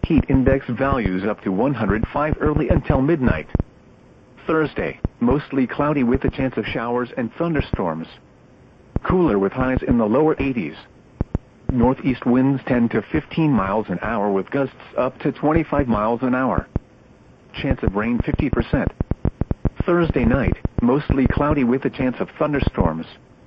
Heat index values up to 105 early until midnight. Thursday, mostly cloudy with a chance of showers and thunderstorms. Cooler with highs in the lower 80s. Northeast winds 10 to 15 miles an hour with gusts up to 25 miles an hour. Chance of rain 50%. Thursday night, mostly cloudy with a chance of thunderstorms.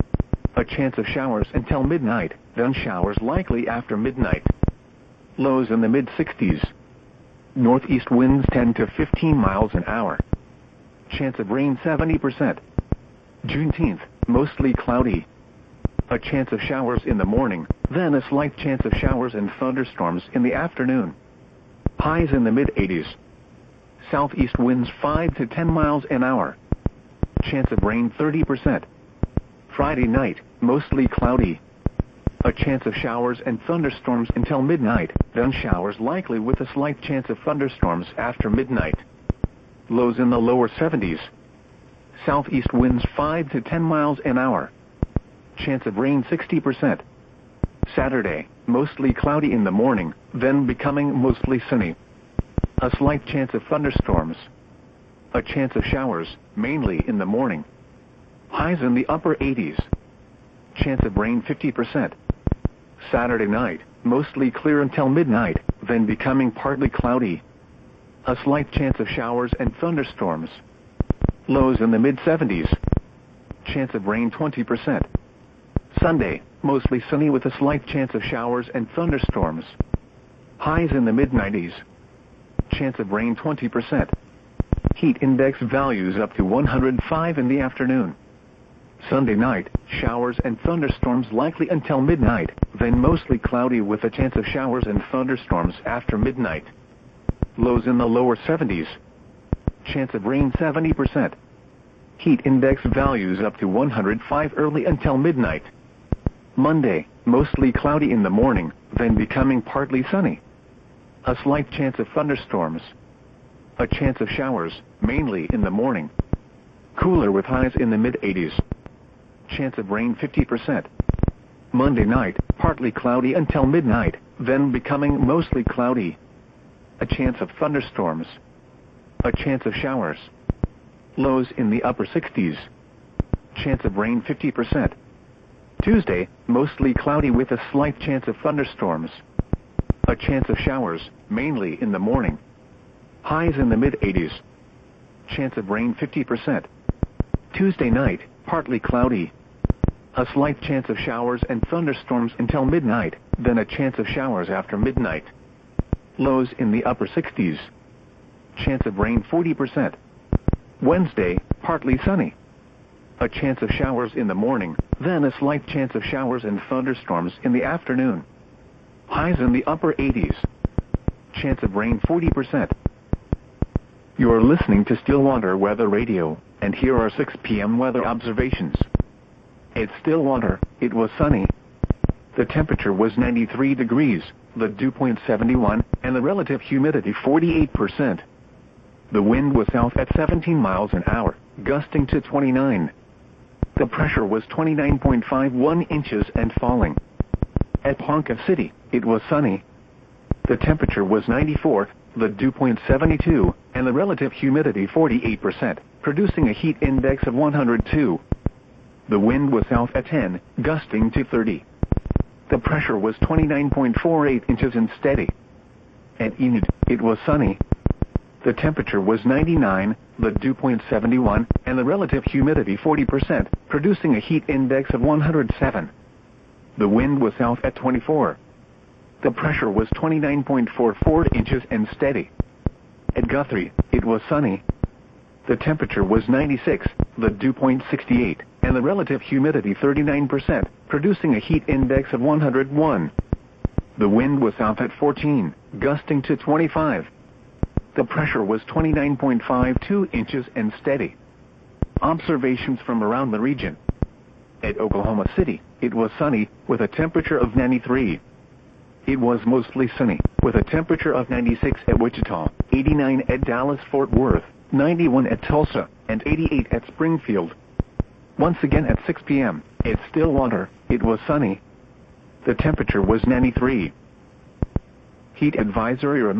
A chance of showers until midnight, then showers likely after midnight. Lows in the mid-60s. Northeast winds 10 to 15 miles an hour. Chance of rain 70%. Juneteenth, mostly cloudy. A chance of showers in the morning, then a slight chance of showers and thunderstorms in the afternoon. Highs in the mid-80s. Southeast winds 5 to 10 miles an hour. Chance of rain 30%. Friday night, mostly cloudy. A chance of showers and thunderstorms until midnight, then showers likely with a slight chance of thunderstorms after midnight. Lows in the lower 70s. Southeast winds 5 to 10 miles an hour. Chance of rain 60%. Saturday, mostly cloudy in the morning, then becoming mostly sunny. A slight chance of thunderstorms. A chance of showers, mainly in the morning. Highs in the upper 80s. Chance of rain 50%. Saturday night, mostly clear until midnight, then becoming partly cloudy. A slight chance of showers and thunderstorms. Lows in the mid-70s. Chance of rain 20%. Sunday, mostly sunny with a slight chance of showers and thunderstorms. Highs in the mid-90s. Chance of rain 20%. Heat index values up to 105 in the afternoon. Sunday night, showers and thunderstorms likely until midnight, then mostly cloudy with a chance of showers and thunderstorms after midnight. Lows in the lower 70s. Chance of rain 70%. Heat index values up to 105 early until midnight. Monday, mostly cloudy in the morning, then becoming partly sunny. A slight chance of thunderstorms. A chance of showers, mainly in the morning. Cooler with highs in the mid-80s. Chance of rain 50%. Monday night, partly cloudy until midnight, then becoming mostly cloudy. A chance of thunderstorms. A chance of showers. Lows in the upper 60s. Chance of rain 50%. Tuesday, mostly cloudy with a slight chance of thunderstorms. A chance of showers, mainly in the morning. Highs in the mid-80s. Chance of rain 50%. Tuesday night, partly cloudy. A slight chance of showers and thunderstorms until midnight, then a chance of showers after midnight. Lows in the upper 60s. Chance of rain 40%. Wednesday, partly sunny. A chance of showers in the morning, then a slight chance of showers and thunderstorms in the afternoon. Highs in the upper 80s. Chance of rain 40%. You're listening to Stillwater Weather Radio, and here are 6 p.m. weather observations. At Stillwater, it was sunny. The temperature was 93 degrees, the dew point 71, and the relative humidity 48%. The wind was south at 17 miles an hour, gusting to 29. The pressure was 29.51 inches and falling. At Ponca City, it was sunny. The temperature was 94, the dew point 72, and the relative humidity 48%, producing a heat index of 102. The wind was south at 10, gusting to 30. The pressure was 29.48 inches and steady. At Enid, it was sunny. The temperature was 99, the dew point 71, and the relative humidity 40%, producing a heat index of 107. The wind was south at 24. The pressure was 29.44 inches and steady. At Guthrie, it was sunny. The temperature was 96, the dew point 68, and the relative humidity 39%, producing a heat index of 101. The wind was south at 14, gusting to 25. The pressure was 29.52 inches and steady. Observations from around the region. At Oklahoma City, it was sunny, with a temperature of 93. It was mostly sunny, with a temperature of 96 at Wichita, 89 at Dallas-Fort Worth, 91 at Tulsa, and 88 at Springfield. Once again at 6 p.m., at Stillwater, it was sunny. The temperature was 93. Heat advisory